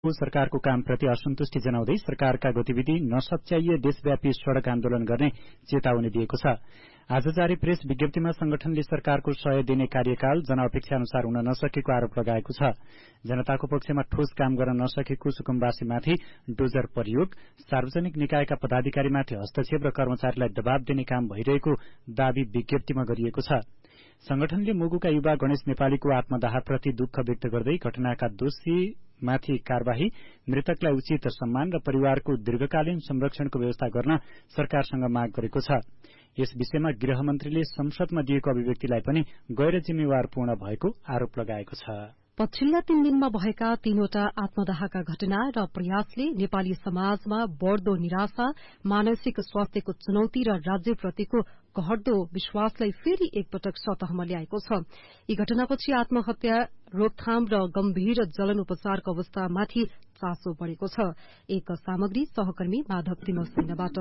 सरकारको कामप्रति असन्तुष्टि जनाउँदै सरकारका गतिविधि नसच्याइए देशव्यापी सड़क आन्दोलन गर्ने चेतावनी दिएको छ। आज जारी प्रेस विज्ञप्तिमा संगठनले सरकारको 100 दिने कार्यकाल जनअपेक्षा अनुसार हुन नसकेको आरोप लगाएको छ। जनताको पक्षमा ठोस काम गर्न नसकेको सुकुम्बासीमाथि डोजर प्रयोग, सार्वजनिक निकायका पदाधिकारीमाथि हस्तक्षेप र कर्मचारीलाई दबाव दिने काम भइरहेको दावी विज्ञप्तिमा गरिएको छ। संगठनले मुगुका युवा गणेश नेपालीको आत्मदाहप्रति दुःख व्यक्त गर्दै घटनाका दोषीमाथि कार्यवाही, मृतकलाई उचित सम्मान र परिवारको दीर्घकालीन संरक्षणको व्यवस्था गर्न सरकारसँग माग गरेको छ। यस विषयमा गृहमन्त्रीले संसदमा दिएको अभिव्यक्तिलाई पनि गैर जिम्मेवारपूर्ण भएको आरोप लगाएको छ। पछिल्ला 3 दिनमा भएका 3वटा आत्मदाहका घटना र प्रयासले नेपाली समाजमा बढ़दो निराशा, मानसिक स्वास्थ्यको चुनौती र राज्यप्रतिको घट्दो विश्वासलाई फेरि एकपटक सतहमा ल्याएको छ। यी घटनापछि आत्महत्या रोकथाम र गम्भीर जलन उपचारको अवस्थामाथि चासो बढ़ेको छ। एक सामग्री सहकर्मी माधव तिमसिंहबाट।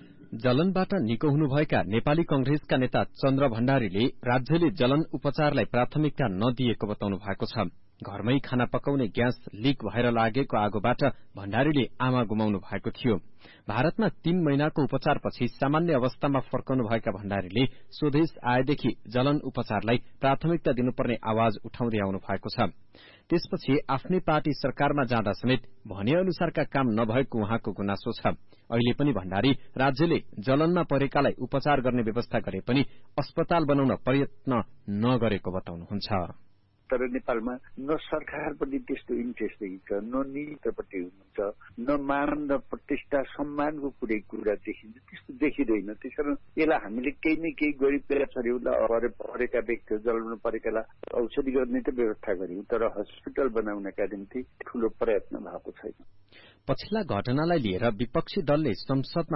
जलनबाट निको हुनुभएका नेपाली कंग्रेसका नेता चन्द्र भण्डारीले राज्यले जलन उपचारलाई प्राथमिकता नदिएको बताउनु भएको छ। घरमै खाना पकाउने ग्यास लीक भएर लागेको आगोबाट भण्डारीले आमा गुमाउनु भएको थियो। भारतमा 3 महिनाको उपचारपछि सामान्य अवस्थामा फर्कनु भएका भण्डारीले स्वदेश आएदेखि जलन उपचारलाई प्राथमिकता दिनुपर्ने आवाज उठाउँदै आउनु भएको छ। त्यसपछि आफ्नै पार्टी सरकारमा जाँदा समेत भने अनुसारका काम नभएको उहाँको गुनासो छ। अहिले पनि भण्डारी राज्यले जलनमा परेकालाई उपचार गर्ने व्यवस्था गरे पनि अस्पताल बनाउन प्रयत्न नगरेको बताउनुहुन्छ। तर नेपालमा न सरकारपट्टि त्यस्तो इन्ट्रेस्ट देखिन्छ, न नीतिपट्टि हुनुहुन्छ, न मान र प्रतिष्ठा सम्मानको कुरा देखिन्छ, त्यस्तो देखिँदैन। त्यसकारण यसलाई हामीले केही न केही गरिब छोरीहरूलाई परेका व्यक्ति जलमा परेकालाई औषधि गर्ने त व्यवस्था गर्यौं, तर हस्पिटल बनाउनका निम्ति ठूलो प्रयत्न भएको छैन। पछिल्ला घटनालाई लिएर विपक्षी दलले संसदमा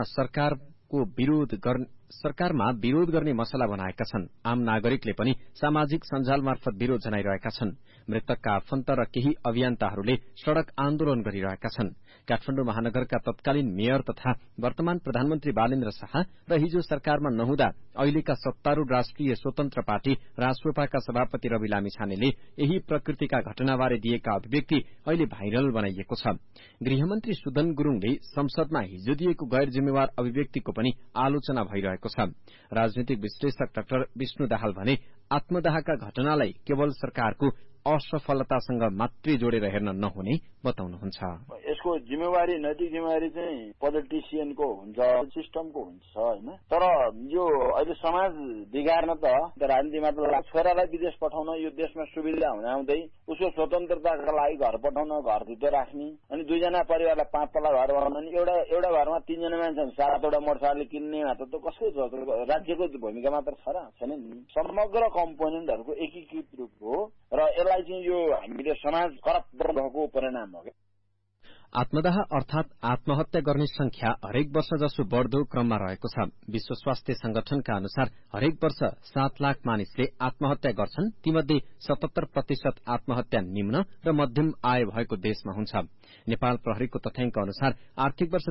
सरकारमा विरोध गर्ने मसला बनाएका छन्। आम नागरिकले पनि सामाजिक सञ्जाल मार्फत विरोध जनाइरहेका छन्। मृतकका आफन्त र केही अभियन्ताहरूले सड़क आन्दोलन गरिरहेका छन्। काठमाडौँ महानगरका तत्कालीन मेयर तथा वर्तमान प्रधानमन्त्री बालेन्द्र शाह र हिजो सरकारमा नहुँदा अहिलेका सत्तारूढ़ राष्ट्रिय स्वतन्त्र पार्टी रासोपाका सभापति रवि लामिछानेले यही प्रकृतिका घटनाबारे दिएका अभिव्यक्ति अहिले भाइरल बनाइएको छ। गृहमन्त्री सुदन गुरूङले संसदमा हिजो दिएको गैर जिम्मेवार अभिव्यक्तिको पनि आलोचना भइरहेको छ। राजनीतिक विश्लेषक डाक्टर विष्णु दाहाल भने आत्मदाहका घटनालाई केवल सरकारको असफलतासँग मात्रै जोडेर हेर्न नहुने बताउनुहुन्छ। यसको जिम्मेवारी नैतिक जिम्मेवारी चाहिँ पोलिटिसियनको हुन्छ, सिस्टमको हुन्छ हैन। तर यो अहिले समाज बिगार्न त राजनीतिमा त छोरालाई विदेश पठाउन, यो देशमा सुविधा हुन आउँदै उसको स्वतन्त्रताका लागि घर पठाउन, घरभित्र राख्ने, अनि 2 जना परिवारलाई 5 तला घर बनाउने, एउटा घरमा 3 जना मान्छे 7वटा मोटरसाइकल किन्ने मात्र त कसको राज्यको भूमिका मात्र छ र छैन नि। समग्र कम्पोनेन्टहरूको एकीकृत रूप हो र यसलाई चाहिँ यो हामीले समाज करप्ट भएको परिणाम हो। आत्मदाह अर्थात आत्महत्या गर्ने संख्या हरेक वर्ष जसो बढ़दो क्रममा रहेको छ। विश्व स्वास्थ्य संगठनका अनुसार हरेक वर्ष 7 लाख मानिसले आत्महत्या गर्छन्। तीमध्ये 77% आत्महत्या निम्न र मध्यम आय भएको देशमा हुन्छ। नेपाल प्रहरीको तथ्याङ्क अनुसार आर्थिक वर्ष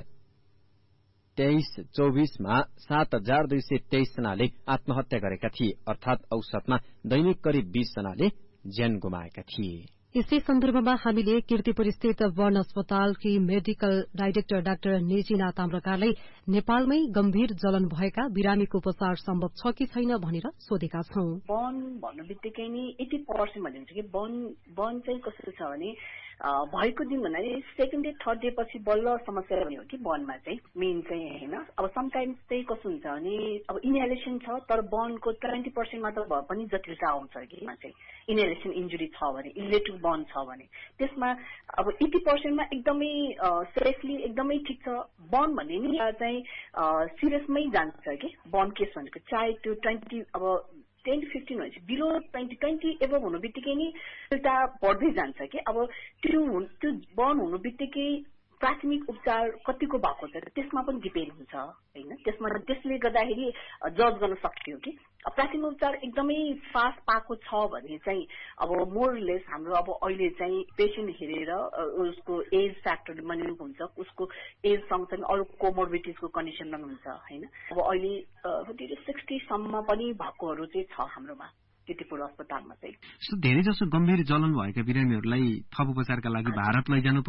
2023-24 मा 7223 जनाले आत्महत्या गरेका थिए, अर्थात औसतमा दैनिक करिब 20 जनाले ज्यान गुमाएका थिए। यसै सन्दर्भमा हामीले कीर्तिपुर स्थित वन अस्पतालकी मेडिकल डाइरेक्टर डाक्टर नेजिना ताम्रकारलाई नेपालमै गम्भीर जलन भएका बिरामीको उपचार सम्भव छ कि छैन भनेर सोधेका छौं। वन भन्नु बित्तिकै नि 80% भनिन्छ कि वन चाहिँ कस्तो छ भने भएको दिन भन्नाले सेकेन्ड डे थर्ड डे पछि बल्ल समस्या हुने हो कि वनमा चाहिँ मेन चाहिँ हैन। अब समटाइम्स चाहिँ कस्तो हुन्छ भने अब इनहेलेसन छ तर वनको 20% मात्र भए पनि जटिलता आउँछ कि चाहिँ इनहेलेसन इन्जुरी छ भने, इलेक्ट्रिक बर्न छ भने त्यसमा अब 80% मा एकदमै सेफली एकदमै ठिक छ। बर्न भन्ने नि चाहिँ सिरियसमै जान्छ कि बर्न केस भनेको चाहे त्यो 20 अब 10-15 भनेपछि बिलो 20 एबभ हुनु बित्तिकै नि एउटा बढ्दै जान्छ कि अब त्यो बर्न हुनु बित्तिकै प्राथमिक उपचार कतिको भएको छ त्यसमा पनि डिपेन्ड हुन्छ हैन। त्यसले गर्दाखेरि जज गर्न सक्थ्यो कि प्राथमिक उपचार एकदमै फास्ट पाएको छ भने चाहिँ अब मोरलेस हाम्रो अब अहिले चाहिँ पेशेन्ट हेरेर उसको एज फ्याक्टर पनि हुन्छ, उसको एज सँगसँगै अरू कोमोर्बिडिटिजको कन्डिसन पनि हुन्छ हैन। अब अहिले 60 सम्म पनि भएकोहरू चाहिँ छ हाम्रोमा किर्तिपुर अस्पतालमा चाहिँ। धेरै जसो गम्भीर जलन भएका बिरामीहरूलाई थप उपचारका लागि भारत लैजानु